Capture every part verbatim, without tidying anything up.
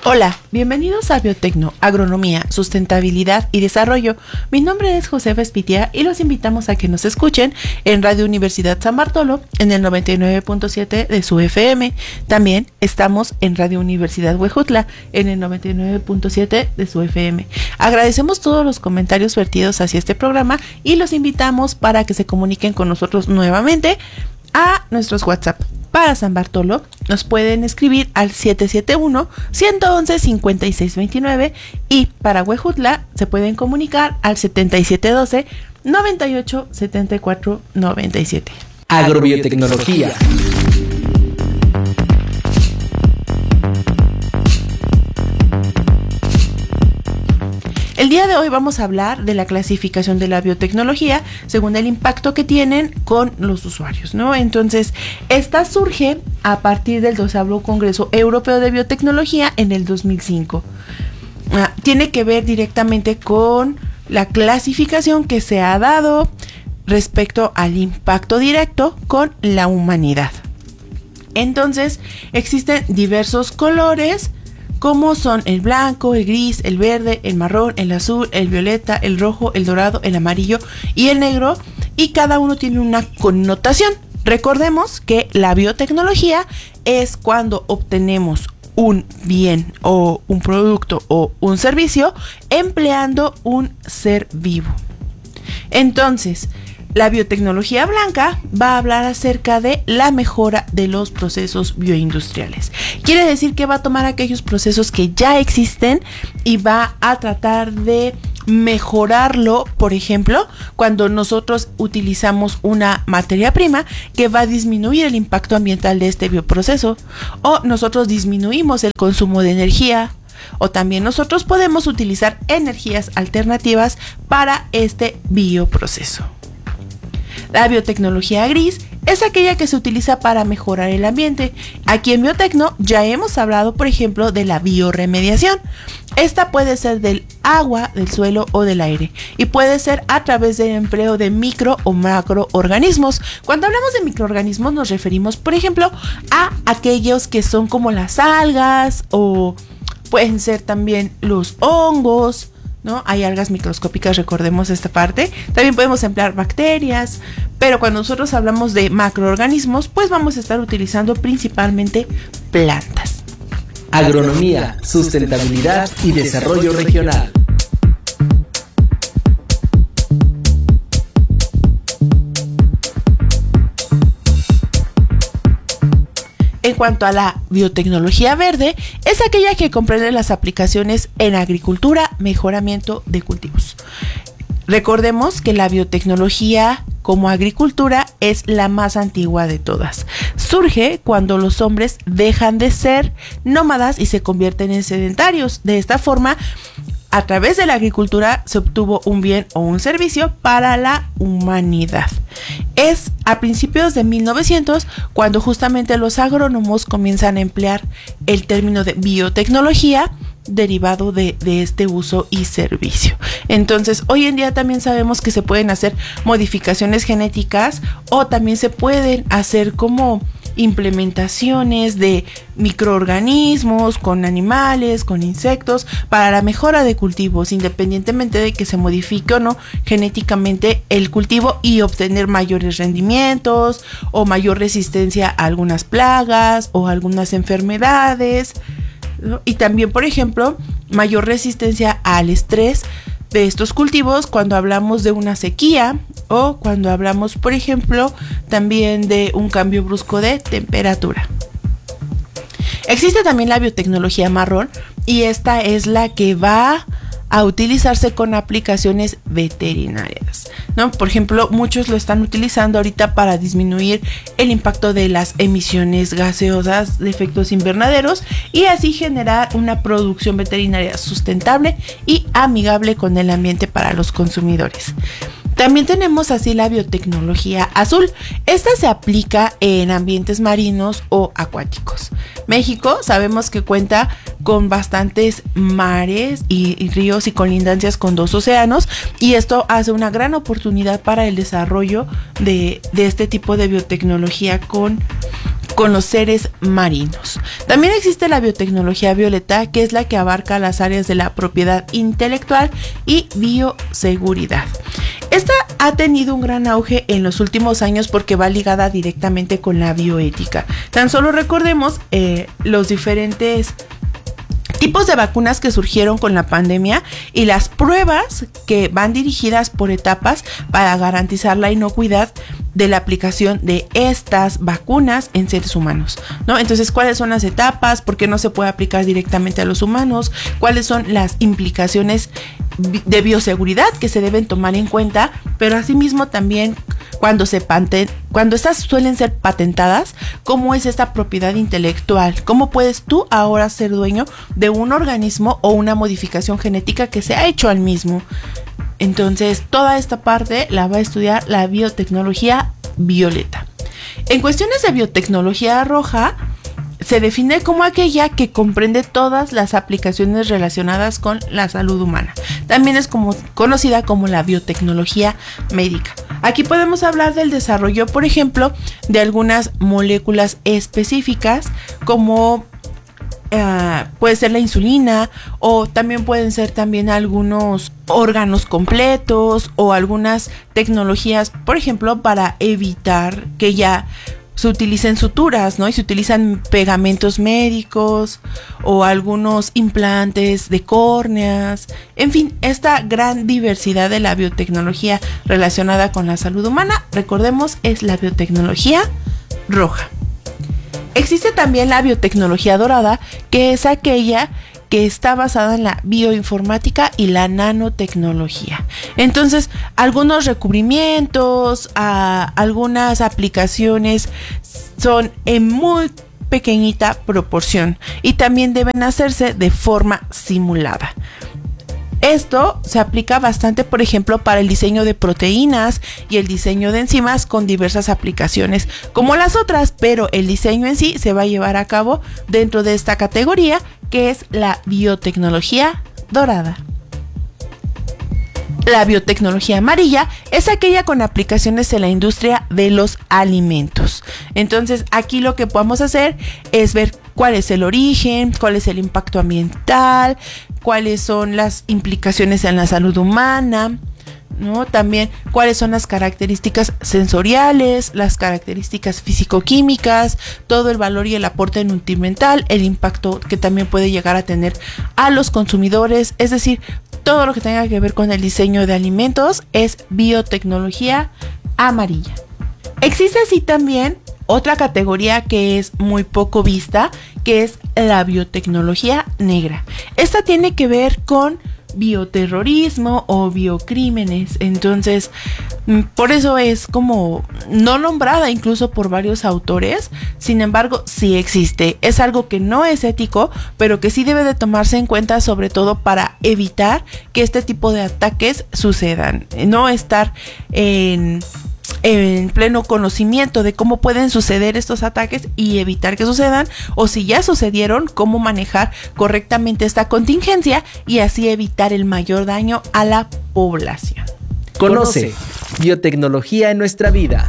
Hola, bienvenidos a Biotecno, Agronomía, Sustentabilidad y Desarrollo. Mi nombre es Josefa Espitia y los invitamos a que nos escuchen en Radio Universidad San Bartolo en el noventa y nueve punto siete de su F M. También estamos en Radio Universidad Huejutla en el noventa y nueve punto siete de su F M. Agradecemos todos los comentarios vertidos hacia este programa y los invitamos para que se comuniquen con nosotros nuevamente a nuestros WhatsApp. Para San Bartolo nos pueden escribir al siete siete uno, uno uno uno, cinco seis dos nueve y para Huejutla se pueden comunicar al setenta y siete doce, noventa y ocho, setenta y cuatro, noventa y siete. Agrobiotecnología. El día de hoy vamos a hablar de la clasificación de la biotecnología según el impacto que tienen con los usuarios, ¿no? Entonces, esta surge a partir del doceavo Congreso Europeo de Biotecnología en el dos mil cinco. Uh, tiene que ver directamente con la clasificación que se ha dado respecto al impacto directo con la humanidad. Entonces, existen diversos colores, como son el blanco, el gris, el verde, el marrón, el azul, el violeta, el rojo, el dorado, el amarillo y el negro, y cada uno tiene una connotación. Recordemos que la biotecnología es cuando obtenemos un bien o un producto o un servicio empleando un ser vivo. Entonces, la biotecnología blanca va a hablar acerca de la mejora de los procesos bioindustriales. Quiere decir que va a tomar aquellos procesos que ya existen y va a tratar de mejorarlo. Por ejemplo, cuando nosotros utilizamos una materia prima que va a disminuir el impacto ambiental de este bioproceso, o nosotros disminuimos el consumo de energía, o también nosotros podemos utilizar energías alternativas para este bioproceso. La biotecnología gris es aquella que se utiliza para mejorar el ambiente. Aquí en Biotecno ya hemos hablado, por ejemplo, de la bioremediación. Esta puede ser del agua, del suelo o del aire, y puede ser a través del empleo de micro o macroorganismos. Cuando hablamos de microorganismos nos referimos, por ejemplo, a aquellos que son como las algas, o pueden ser también los hongos, ¿no? Hay algas microscópicas, recordemos esta parte. También podemos emplear bacterias, pero cuando nosotros hablamos de macroorganismos, pues vamos a estar utilizando principalmente plantas. Agronomía, sustentabilidad y desarrollo regional. En cuanto a la biotecnología verde, es aquella que comprende las aplicaciones en agricultura, mejoramiento de cultivos. Recordemos que la biotecnología como agricultura es la más antigua de todas. Surge cuando los hombres dejan de ser nómadas y se convierten en sedentarios. De esta forma, a través de la agricultura se obtuvo un bien o un servicio para la humanidad. Es a principios de mil novecientos cuando justamente los agrónomos comienzan a emplear el término de biotecnología derivado de, de este uso y servicio. Entonces, hoy en día también sabemos que se pueden hacer modificaciones genéticas, o también se pueden hacer como implementaciones de microorganismos con animales, con insectos, para la mejora de cultivos, independientemente de que se modifique o no genéticamente el cultivo, y obtener mayores rendimientos o mayor resistencia a algunas plagas o algunas enfermedades, ¿no? Y también, por ejemplo, mayor resistencia al estrés de estos cultivos cuando hablamos de una sequía, o cuando hablamos, por ejemplo, también de un cambio brusco de temperatura. Existe también la biotecnología marrón, y esta es la que va a utilizarse con aplicaciones veterinarias, ¿no? Por ejemplo, muchos lo están utilizando ahorita para disminuir el impacto de las emisiones gaseosas de efectos invernaderos, y así generar una producción veterinaria sustentable y amigable con el ambiente para los consumidores. También tenemos así la biotecnología azul. Esta se aplica en ambientes marinos o acuáticos. México sabemos que cuenta con bastantes mares y, y ríos y colindancias con dos océanos, y esto hace una gran oportunidad para el desarrollo de, de este tipo de biotecnología con con los seres marinos. También existe la biotecnología violeta, que es la que abarca las áreas de la propiedad intelectual y bioseguridad. Esta ha tenido un gran auge en los últimos años porque va ligada directamente con la bioética. Tan solo recordemos eh, los diferentes tipos de vacunas que surgieron con la pandemia y las pruebas que van dirigidas por etapas para garantizar la inocuidad de la aplicación de estas vacunas en seres humanos, ¿no? Entonces, ¿cuáles son las etapas? ¿Por qué no se puede aplicar directamente a los humanos? ¿Cuáles son las implicaciones de bioseguridad que se deben tomar en cuenta? Pero asimismo también cuando se paten, cuando estas suelen ser patentadas, ¿cómo es esta propiedad intelectual? ¿Cómo puedes tú ahora ser dueño de un organismo o una modificación genética que se ha hecho al mismo? Entonces, toda esta parte la va a estudiar la biotecnología violeta. En cuestiones de biotecnología roja, se define como aquella que comprende todas las aplicaciones relacionadas con la salud humana. También es como, conocida como la biotecnología médica. Aquí podemos hablar del desarrollo, por ejemplo, de algunas moléculas específicas como Uh, puede ser la insulina, o también pueden ser también algunos órganos completos o algunas tecnologías, por ejemplo, para evitar que ya se utilicen suturas, ¿no? Y se utilizan pegamentos médicos o algunos implantes de córneas. En fin, esta gran diversidad de la biotecnología relacionada con la salud humana, recordemos, es la biotecnología roja. Existe también la biotecnología dorada, que es aquella que está basada en la bioinformática y la nanotecnología. Entonces, algunos recubrimientos, a, algunas aplicaciones son en muy pequeñita proporción y también deben hacerse de forma simulada. Esto se aplica bastante, por ejemplo, para el diseño de proteínas y el diseño de enzimas con diversas aplicaciones como las otras, pero el diseño en sí se va a llevar a cabo dentro de esta categoría, que es la biotecnología dorada. La biotecnología amarilla es aquella con aplicaciones en la industria de los alimentos. Entonces, aquí lo que podemos hacer es ver cuál es el origen, cuál es el impacto ambiental, cuáles son las implicaciones en la salud humana, ¿no? También cuáles son las características sensoriales, las características físico-químicas, todo el valor y el aporte nutrimental, el impacto que también puede llegar a tener a los consumidores, es decir, todo lo que tenga que ver con el diseño de alimentos es biotecnología amarilla. Existe así también otra categoría que es muy poco vista, que es la biotecnología negra. Esta tiene que ver con bioterrorismo o biocrímenes, entonces por eso es como no nombrada incluso por varios autores. Sin embargo, sí existe, es algo que no es ético, pero que sí debe de tomarse en cuenta, sobre todo para evitar que este tipo de ataques sucedan, no estar en en pleno conocimiento de cómo pueden suceder estos ataques y evitar que sucedan, o si ya sucedieron, cómo manejar correctamente esta contingencia y así evitar el mayor daño a la población. Conoce biotecnología en nuestra vida.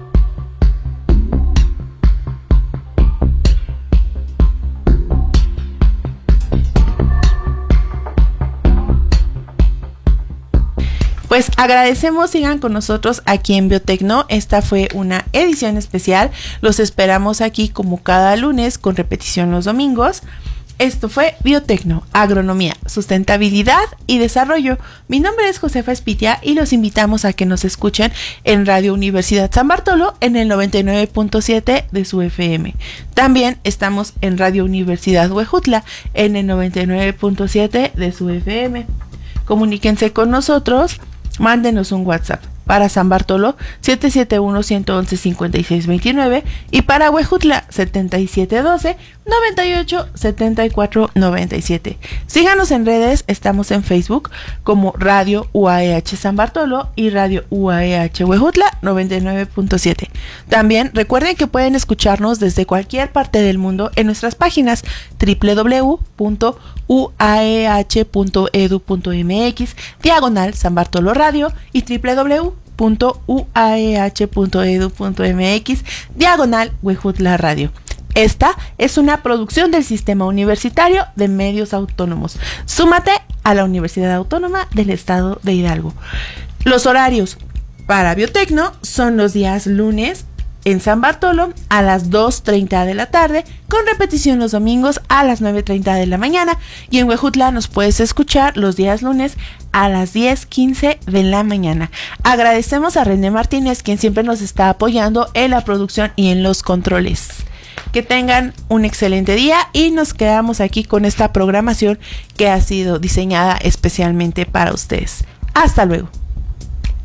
Pues agradecemos, sigan con nosotros aquí en Biotecno. Esta fue una edición especial. Los esperamos aquí como cada lunes, con repetición los domingos. Esto fue Biotecno, agronomía, sustentabilidad y desarrollo. Mi nombre es Josefa Espitia y los invitamos a que nos escuchen en Radio Universidad San Bartolo en el noventa y nueve punto siete de su F M. También estamos en Radio Universidad Huejutla en el noventa y nueve punto siete de su F M. Comuníquense con nosotros, mándenos un WhatsApp para San Bartolo siete siete uno, uno uno, cinco seis dos nueve y para Huejutla setenta y siete doce, noventa y ocho, setenta y cuatro noventa y siete. Síganos en redes, estamos en Facebook como Radio U A E H San Bartolo y Radio U A E H Huejutla noventa y nueve punto siete. También recuerden que pueden escucharnos desde cualquier parte del mundo en nuestras páginas doble u doble u doble u punto u a e h punto e d u punto m x diagonal San Bartolo Radio y doble u doble u doble u punto u a e h punto e d u punto m x diagonal Huejutla Radio. Esta es una producción del Sistema Universitario de Medios Autónomos. Súmate a la Universidad Autónoma del Estado de Hidalgo. Los horarios para Biotecno son los días lunes en San Bartolo a las dos treinta de la tarde, con repetición los domingos a las nueve treinta de la mañana, y en Huejutla nos puedes escuchar los días lunes a las diez quince de la mañana. Agradecemos a René Martínez, quien siempre nos está apoyando en la producción y en los controles. Que tengan un excelente día y nos quedamos aquí con esta programación que ha sido diseñada especialmente para ustedes. Hasta luego.